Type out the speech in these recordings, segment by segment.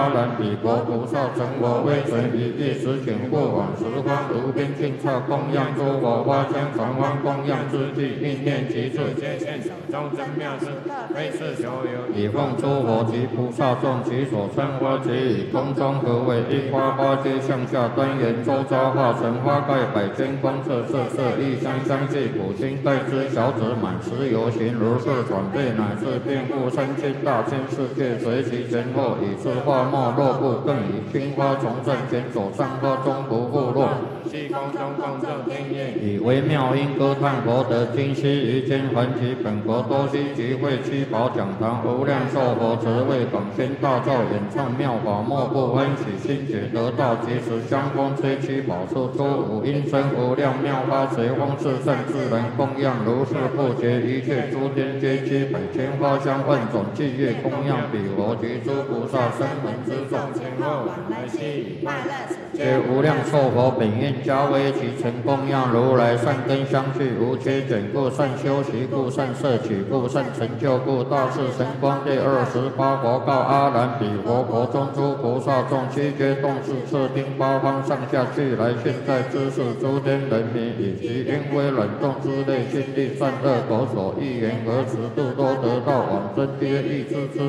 阿难比佛菩萨成我威神以一时请过往十方无边尽刹供养诸佛花香常欢供养之际，意念即至，皆现手中真妙事，非是所有。以奉诸佛及菩萨众其所称花皆以空中合为一花，花皆向下端严，周遭化成花盖百千光色，色色异香相继，普心盖之小子满十游行，如是转变乃至遍覆三千大千世界，随其前后以是花没落不，更以青花从正前走上花中不复落。细空中共振天乐，以微妙音歌叹佛得今昔于间还其本国多悉集会七宝讲堂，无量寿佛慈为广宣大咒，演唱妙法莫不欢喜心觉得道，即时香风吹七宝树，诸五音声无量妙法，随风四圣自然供养，如是不绝，一切诸天皆悉百千花香混种伎乐供养彼佛及诸菩萨声闻之众，前后往来悉以快乐，皆无量寿佛本愿加为其成供养如来善根相续，无缺减故，善修习故，善摄取故，善成就故，大士神光第28佛告阿难彼佛国中诸菩萨众，悉皆动视彻听八方上下俱来，现在知识诸天人民，以及因为冷冻之类，心力善恶口所欲言而持度多得道往生皆欲知之。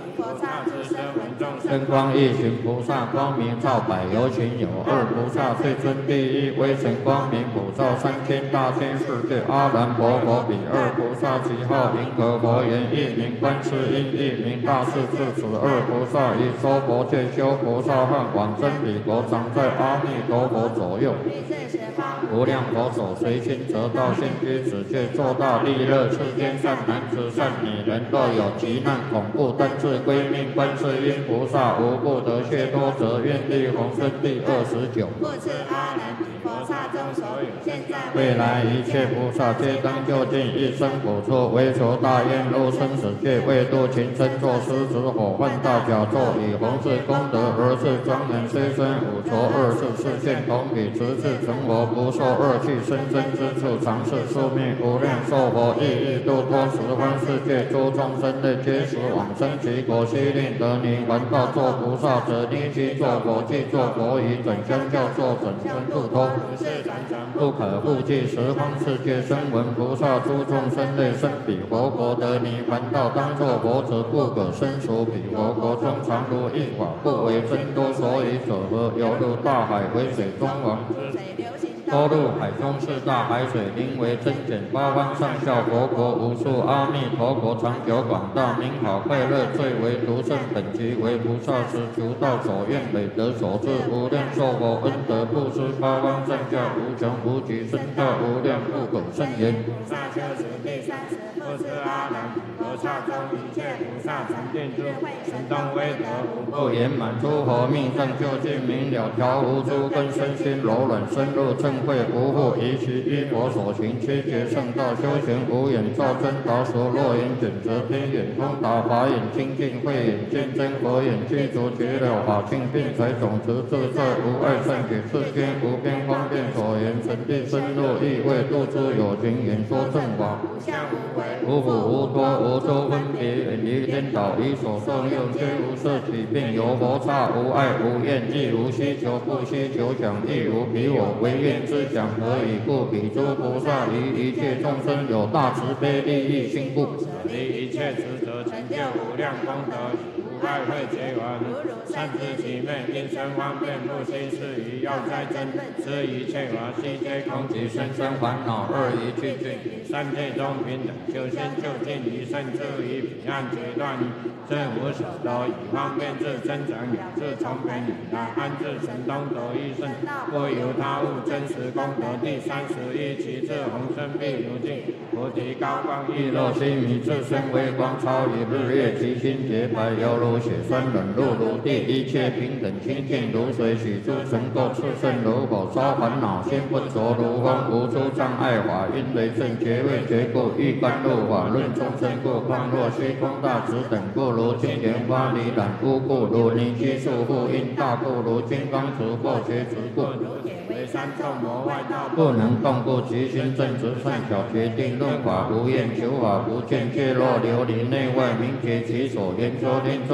身光一行菩萨光明照百有情有二菩萨最尊第一，微尘光明普照三千大千世界。阿难佛比二菩萨其号银河佛言，一名观世音，一名大势至。此二菩萨以说佛戒修菩萨汉，往生彼国，常在阿弥陀佛左右。无量佛手随心得道，现居此界，作大利乐。世间善男子善女人，若有急难恐怖，但自归命观世音菩萨，无不得解脱，则愿力宏生第29。故知阿难彼菩萨中所有现在未来一切菩萨，皆当就近一生补处，为求大愿入生死界，为度群生，作狮子火犯大甲咒，以弘誓功德而是庄严，虽生五浊二世，视现同体，直至成佛，不受恶趣生生之处，常是宿命。无量寿佛亦欲度脱十方世界诸众生类，皆时往生其国，悉令得泥还道作菩萨者，立即作佛，即作佛以准相教作准生度脱，不可复计十方世界声闻菩萨诸众生类，生彼佛国得泥还道，当作佛者，不可生属彼佛国中，常如一法，不为真多，所以者何？犹如大海为水中王，多入海中是大海水，名为真简，八方上下佛国无数，阿弥陀国长久广大，名好快乐，最为独胜，本集为菩萨时求道所愿，累得所至，无量寿佛恩德布施，八方上下无穷无极，深大无量，不可胜言。菩萨修持第30，不知阿难菩萨中一切菩萨成遍诸神通威德无不圆满，诸佛命正究竟明了，调无诸根身心柔软，深入正慧，无复疑其依佛所行，切觉圣道，修行无眼照真达所，若眼准则天眼通达，法眼清净，慧眼见真，佛眼具足绝了法性，并财总持自在，无碍善解，世间无边方便所言，神地深入意味，度诸有情，演说正法，无相无为，无苦无多，无周分别，远离颠倒，以所受用，皆无色起，并有佛刹，无爱无厌，亦无需求，不需求想，亦无彼我为愿之想，何以故？彼诸菩萨于一切众生有大慈悲利益心故，离一切执着，成就无量功德，无爱会结缘，善知其昧，因生方便，不惜是于要哉真，知一切法悉皆空，即生生烦恼二一去尽，三界中平等，修心就近，以胜诸于彼岸决断，正无所得，以方便智增长养智，从本以来安置神通得一胜，不由他物，真实功德第31，其智宏生必如镜，菩提高光亦若须弥，自身微光超于日月，其心洁白，犹如血栓冷入如地，一切平等清净如水，许诸尘垢炽盛如火烧，烦恼心不着如风，无诸障碍法，因为正觉位觉故，欲甘露法论众生故，况若虚空大直等故，如金莲花离染污故，如泥居束缚因大故，如金刚持破觉执故，为三众魔外道不能动故，其心正直善巧决定，论法无厌，求法不见，皆若琉璃内外，明觉其所言说念